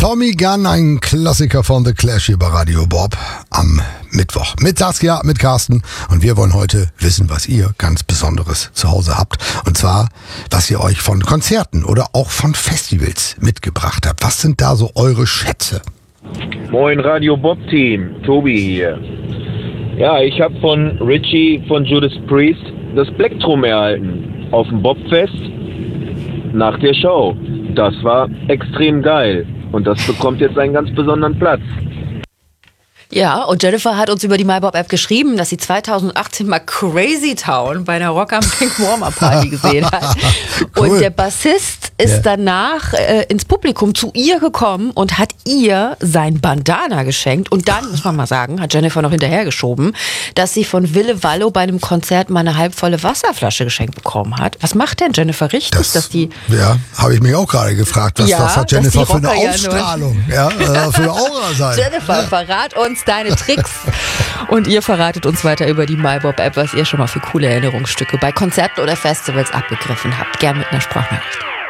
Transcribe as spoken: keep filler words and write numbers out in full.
Tommy Gunn, ein Klassiker von The Clash hier bei Radio Bob am Mittwoch. Mit Saskia, mit Carsten. Und wir wollen heute wissen, was ihr ganz Besonderes zu Hause habt. Und zwar, was ihr euch von Konzerten oder auch von Festivals mitgebracht habt. Was sind da so eure Schätze? Moin Radio Bob Team, Tobi hier. Ja, ich habe von Richie von Judas Priest das Plektrum erhalten auf dem Bobfest nach der Show. Das war extrem geil und das bekommt jetzt einen ganz besonderen Platz. Ja, und Jennifer hat uns über die MyBob-App geschrieben, dass sie zweitausendachtzehn mal Crazy Town bei einer Rock am Pink Warmer Party gesehen hat. Cool. Und der Bassist ist ja. danach äh, ins Publikum zu ihr gekommen und hat ihr sein Bandana geschenkt. Und dann, muss man mal sagen, hat Jennifer noch hinterhergeschoben, dass sie von Wille Wallo bei einem Konzert mal eine halbvolle Wasserflasche geschenkt bekommen hat. Was macht denn Jennifer richtig, das, dass die... Ja, habe ich mich auch gerade gefragt. Was, ja, was hat Jennifer für eine ja Ausstrahlung? Ja, ja, für eine Aura sein. Jennifer, verrat uns deine Tricks. Und ihr verratet uns weiter über die MyBob-App, was ihr schon mal für coole Erinnerungsstücke bei Konzerten oder Festivals abgegriffen habt. Gern mit einer Sprachnachricht.